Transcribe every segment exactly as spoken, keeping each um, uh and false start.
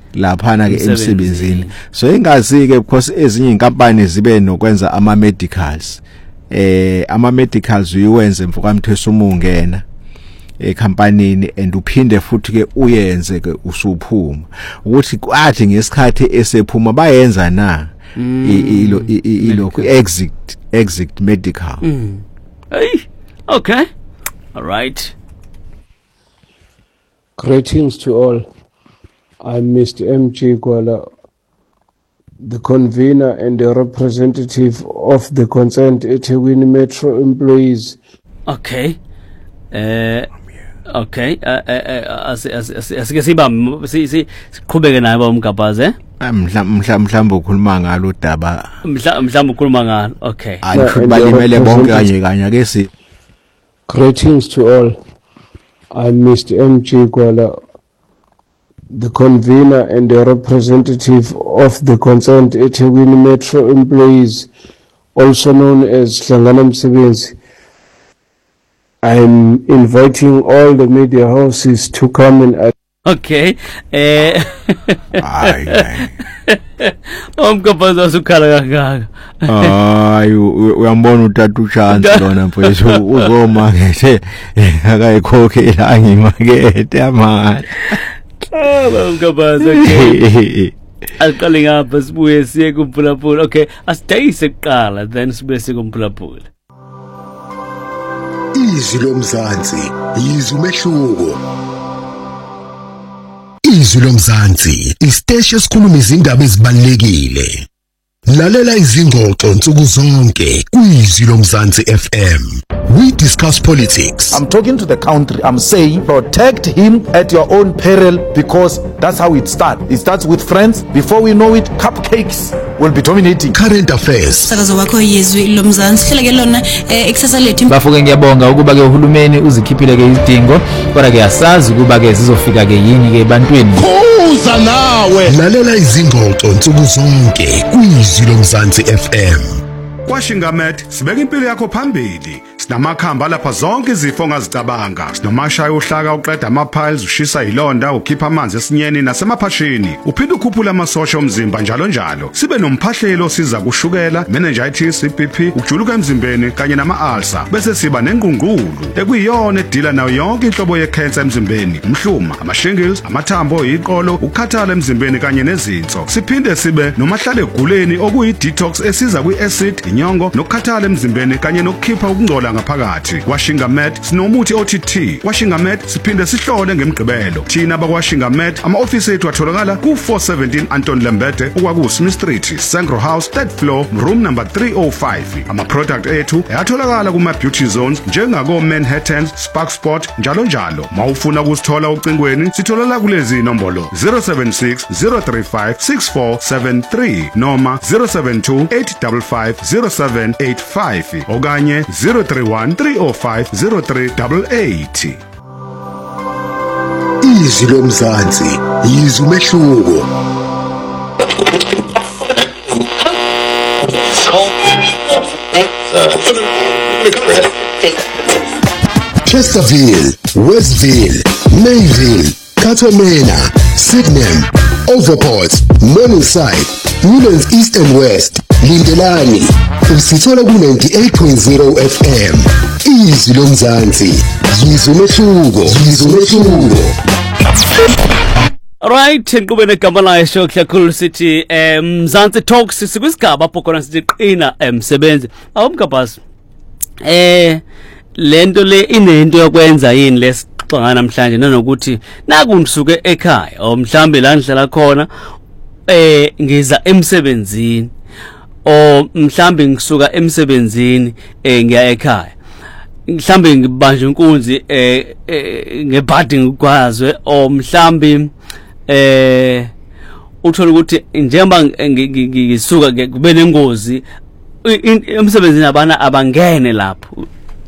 laphana ke emsebenzini. So ingazi ke because ezinye inkampani zibe nokwenza ama medicals eh ama medicals uyenze mfokamthetho uma ungena ecompanyini and uphinde futhi ke uyenze ke usuphuma ukuthi kwathi ngesikhathi esephuma bayenza na ilo ilo exit exit medical. Mm. Hey, okay, all right. Greetings to all. I'm Mister M J Gwala, the convener and the representative of the concerned eThekwini Metro employees. Okay. Uh, okay. Uh, uh, as as as as siba si si siqhubeke naye bomgabaze eh? Mhla mhla mhlamba ukhuluma ngalo daba. Mhla mhlamba ukhuluma ngalo. Okay. Ayibalimele bonke kanye kanye ake si. Greetings to all. I'm Mister M J Gwala, the convener and the representative of the concerned eThekwini Metro employees, also known as Hlangana Msebenzi. I'm inviting all the media houses to come and. Okay. Eh. Ay. Omkabaza usukhala kangaka. Ay uyambona uthatha chance lona mfowethu uzoma ngethe akayikhokhela angimakethe amali. Ah omkabaza okay. Aqale ngapha sibuye siye kuMphulaphula. Okay, asidayise kuqala then sibuye siye kuMphulaphula. Izwi lomzansi, izwi umehluko. Izwi lomzansi, isiteshi esikhuluma izindaba ezibalulekile. Lalela izingxoxo nsuku zonke kwizwi lomzansi F M. We discuss politics. I'm talking to the country. I'm saying protect him at your own peril, because that's how it starts. It starts with friends. Before we know it, cupcakes will be dominating. Current affairs. Sakazo wakho yizwi lomzansi hleleke lona eksesa lethu. Bafuke ngiyabonga ukuba ke uhulumeni uzikhiphile ke izidingo, kodwa ke yasazi ukuba ke zizofika ke yini ke ebantwini. Kuza nawe. Lalela izingxoxo nsuku zonke kwizwi lomzansi F M. KwaShingamed sibeka impilo yakho phambili. Sinamakhamba lapha zonke izifo ongazicabanga. Sinomashaya uhlaka uqeda ama-piles, ushisa ilonda, ukhipha amanzi esinyeni nasemaphashini. Uphinde ukhuphula amasosha omzimba njalo njalo. Sibe nomphahlelo osiza kushukela, meningitis, B P, ukujuluka emzimbeni kanye nama-ulcer. Bese siba nengqungqulu ekuyiyona edila nayo yonke inhlobo ye-cancer emzimbeni. Umhluma, ama-shingles, amathambo, iqolo, ukukhathala emzimbeni kanye nezinso. Siphinde sibe nomahlale eguleni okuyi-detox esiza kwi-acid, inyongo, nokukhathala emzimbeni kanye nokukhipha ukungcola ngaphakathi. KwaShingamed sinomuthi O T T. KwaShingamed siphinde sihlole ngemigqibelo. Thina bakwaShingamed ama-ofisi ethu atholakala ku four seventeen Anton Lembede okwaku Smith Street, Sangro House, third floor, room number three oh five. Ama-product ethu ayatholakala kuma-beauty zones njengako Manhattan, Spark Spot njalo njalo. Mawufuna ukusithola ucingweni sitholala kulezi inombolo zero seven six zero three five six four seven three noma zero seven two eight five five zero seven eight five okanye zero three one three oh five zero three eight eight. Izwi lomzansi, izwi umehluko. Chesterfield, Westville, Mayville, Katomena, Sydenham, Overport, Morningside, Newlands East and West, Lindelani, usithola ku ninety-eight point zero F M. Izwi lomzansi, izwi umehluko, izwi umehluko. Alright, ngikube negama la esho kakhulu sithi eh Mzansi Talks sikwisigaba apho khona sithi qina emsebenzi. Awumkabazi. Eh lento le inento yokwenza yini lesixoxa namhlanje nanokuthi nakundisuke ekhaya o mhlambe la ngihlala khona eh ngiza emsebenzini o mhlambe ngisuka emsebenzini eh ngiya ekhaya. Mhlambe ngibanje inkunzi eh ngebhadi ngigwazwe o mhlambe eh uthola ukuthi njengoba ngisuka kube nengozi emsebenzini abana abangene lapho.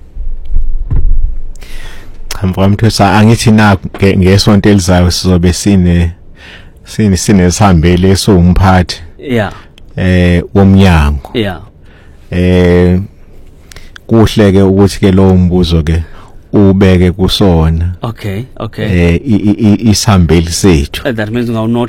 Mfowethu angithi na ngesonto elizayo sizobe sine sine sinesihambele somphathi. Yeah. Eh womnyango. Yeah. Eh kuhle ke ukuthi ke lo mbuzo ke ubeke kusona. Okay, okay. Eh isihambeli sethu. That means ngawu